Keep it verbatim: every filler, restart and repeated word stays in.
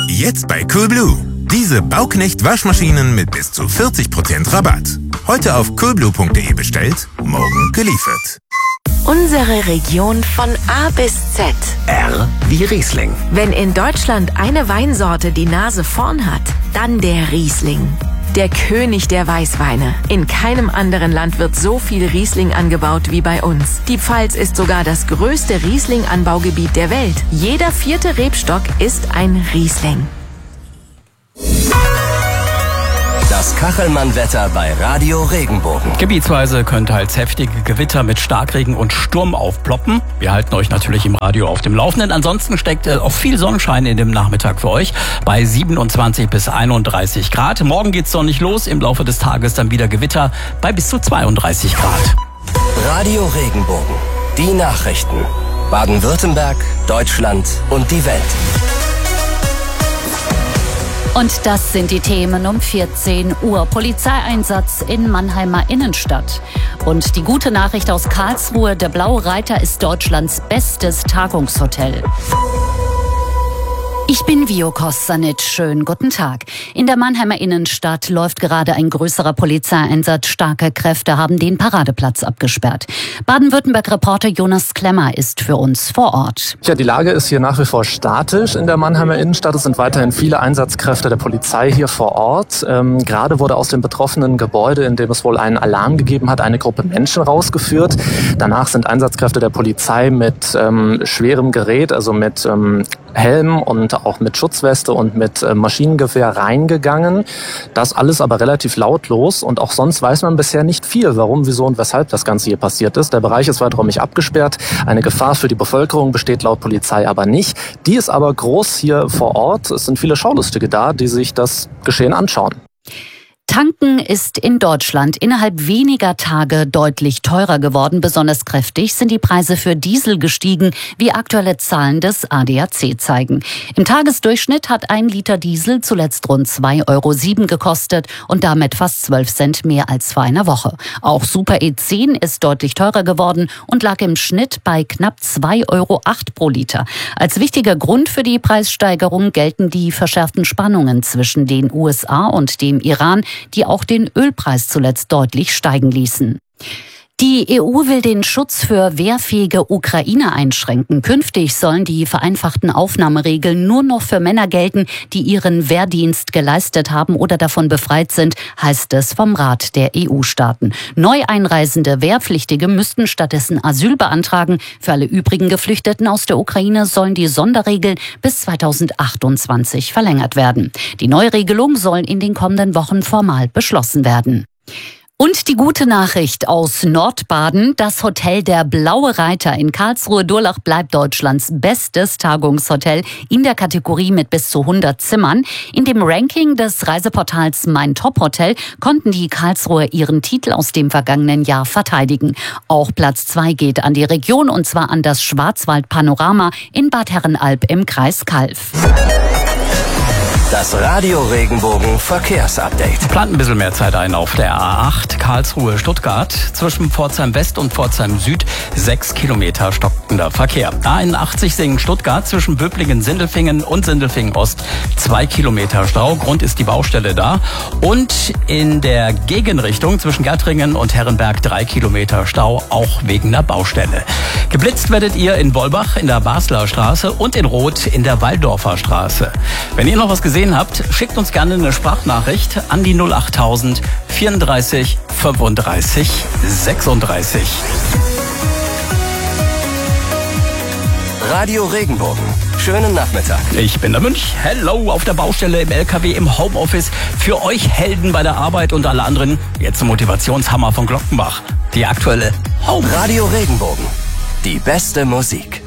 Jetzt bei Coolblue. Diese Bauknecht-Waschmaschinen mit bis zu vierzig Prozent Rabatt. Heute auf coolblue punkt de bestellt, morgen geliefert. Unsere Region von A bis Z. R wie Riesling. Wenn in Deutschland eine Weinsorte die Nase vorn hat, dann der Riesling. Der König der Weißweine. In keinem anderen Land wird so viel Riesling angebaut wie bei uns. Die Pfalz ist sogar das größte Riesling-Anbaugebiet der Welt. Jeder vierte Rebstock ist ein Riesling. Das Kachelmann-Wetter bei Radio Regenbogen. Gebietsweise können teils heftige Gewitter mit Starkregen und Sturm aufploppen. Wir halten euch natürlich im Radio auf dem Laufenden. Ansonsten steckt auch viel Sonnenschein in dem Nachmittag für euch bei siebenundzwanzig bis einunddreißig Grad. Morgen geht's sonnig los, im Laufe des Tages dann wieder Gewitter bei bis zu zweiunddreißig Grad. Radio Regenbogen. Die Nachrichten. Baden-Württemberg, Deutschland und die Welt. Und das sind die Themen um vierzehn Uhr. Polizeieinsatz in Mannheimer Innenstadt. Und die gute Nachricht aus Karlsruhe: Der Blaue Reiter ist Deutschlands bestes Tagungshotel. Ich bin Vio Kostanic. Schönen guten Tag. In der Mannheimer Innenstadt läuft gerade ein größerer Polizeieinsatz. Starke Kräfte haben den Paradeplatz abgesperrt. Baden-Württemberg-Reporter Jonas Klemmer ist für uns vor Ort. Ja, die Lage ist hier nach wie vor statisch in der Mannheimer Innenstadt. Es sind weiterhin viele Einsatzkräfte der Polizei hier vor Ort. Ähm, gerade wurde aus dem betroffenen Gebäude, in dem es wohl einen Alarm gegeben hat, eine Gruppe Menschen rausgeführt. Danach sind Einsatzkräfte der Polizei mit ähm, schwerem Gerät, also mit ähm, Helm und auch mit Schutzweste und mit äh, Maschinengewehr reingegangen. Das alles aber relativ lautlos und auch sonst weiß man bisher nicht viel, warum, wieso und weshalb das Ganze hier passiert ist. Der Bereich ist weiträumig abgesperrt. Eine Gefahr für die Bevölkerung besteht laut Polizei aber nicht. Die ist aber groß hier vor Ort. Es sind viele Schaulustige da, die sich das Geschehen anschauen. Tanken ist in Deutschland innerhalb weniger Tage deutlich teurer geworden. Besonders kräftig sind die Preise für Diesel gestiegen, wie aktuelle Zahlen des A D A C zeigen. Im Tagesdurchschnitt hat ein Liter Diesel zuletzt rund zwei Euro sieben gekostet und damit fast zwölf Cent mehr als vor einer Woche. Auch Super E zehn ist deutlich teurer geworden und lag im Schnitt bei knapp zwei Euro acht pro Liter. Als wichtiger Grund für die Preissteigerung gelten die verschärften Spannungen zwischen den U S A und dem Iran, die auch den Ölpreis zuletzt deutlich steigen ließen. Die E U will den Schutz für wehrfähige Ukrainer einschränken. Künftig sollen die vereinfachten Aufnahmeregeln nur noch für Männer gelten, die ihren Wehrdienst geleistet haben oder davon befreit sind, heißt es vom Rat der E U-Staaten. Neu einreisende Wehrpflichtige müssten stattdessen Asyl beantragen. Für alle übrigen Geflüchteten aus der Ukraine sollen die Sonderregeln bis zweitausendachtundzwanzig verlängert werden. Die Neuregelung soll in den kommenden Wochen formal beschlossen werden. Und die gute Nachricht aus Nordbaden: Das Hotel Der Blaue Reiter in Karlsruhe-Durlach bleibt Deutschlands bestes Tagungshotel in der Kategorie mit bis zu hundert Zimmern. In dem Ranking des Reiseportals Mein Top Hotel konnten die Karlsruher ihren Titel aus dem vergangenen Jahr verteidigen. Auch Platz zwei geht an die Region, und zwar an das Schwarzwald-Panorama in Bad Herrenalb im Kreis Calw. Das Radio Regenbogen Verkehrsupdate. Plant ein bisschen mehr Zeit ein auf der A acht Karlsruhe-Stuttgart. Zwischen Pforzheim West und Pforzheim Süd sechs Kilometer stockender Verkehr. A einundachtzig Singen-Stuttgart zwischen Böblingen-Sindelfingen und Sindelfingen-Ost zwei Kilometer Stau. Grund ist die Baustelle da. Und in der Gegenrichtung zwischen Gärtringen und Herrenberg drei Kilometer Stau, auch wegen der Baustelle. Geblitzt werdet ihr in Wolbach in der Basler Straße und in Roth in der Walldorfer Straße. Wenn ihr noch was gesehen habt, schickt uns gerne eine Sprachnachricht an die null achttausend vierunddreißig fünfunddreißig sechsunddreißig. Radio Regenbogen. Schönen Nachmittag. Ich bin der Münch. Hello auf der Baustelle, im L K W, im Homeoffice. Für euch Helden bei der Arbeit und alle anderen. Jetzt zum Motivationshammer von Glockenbach. Die aktuelle Home. Radio Regenbogen. Die beste Musik.